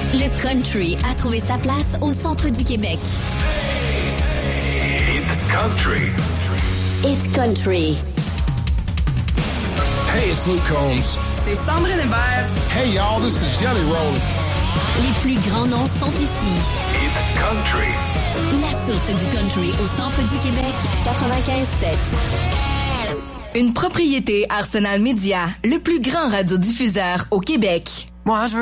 Le country a trouvé sa place au centre du Québec. It's country. It's country. Hey, it's Luke Combs. C'est Sandrine Hébert. Hey, y'all, this is Jelly Roll. Les plus grands noms sont ici. It's country. La source du country au centre du Québec, 95.7. Une propriété Arsenal Media, le plus grand radiodiffuseur au Québec. Moi, je veux